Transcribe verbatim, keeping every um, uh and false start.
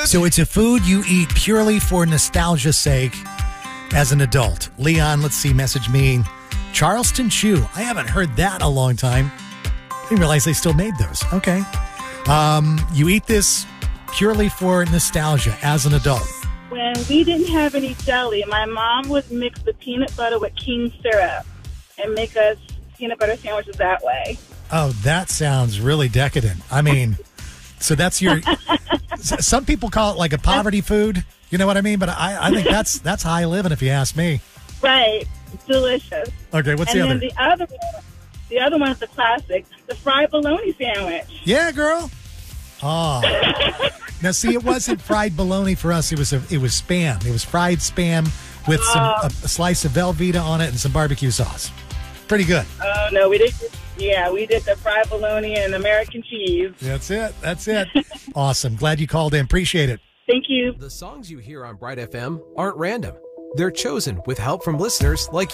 So it's a food you eat purely for nostalgia's sake as an adult. Leon, let's see, message me. Charleston Chew. I haven't heard that in a long time. I didn't realize they still made those. Okay. Um, you eat this purely for nostalgia as an adult. When we didn't have any jelly, my mom would mix the peanut butter with king syrup and make us peanut butter sandwiches that way. Oh, that sounds really decadent. I mean, so that's your... Some people call it like a poverty food. You know what I mean? But I, I think that's that's high living if you ask me. Right. Delicious. Okay, what's and the other? And then the other one, the other one is the classic, the fried bologna sandwich. Yeah, girl. Oh. Now, see, it wasn't fried bologna for us. It was a, it was Spam. It was fried Spam with some Oh. a, a slice of Velveeta on it and some barbecue sauce. Pretty good. Oh, no, we did. Yeah, we did the fried bologna and American cheese. That's it. That's it. Awesome. Glad you called in. Appreciate it. Thank you. The songs you hear on Bright F M aren't random. They're chosen with help from listeners like you.